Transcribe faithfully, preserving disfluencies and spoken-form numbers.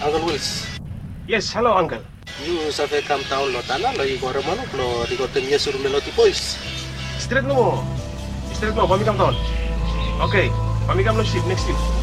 Uncle Wills, Yes, hello, uncle. you save kam taon lo tana lo i gore manok lo di goten yesur meloti boys. Straight no mo. Straight no, pamikam tahun. Okay, pamikam lo ship next week.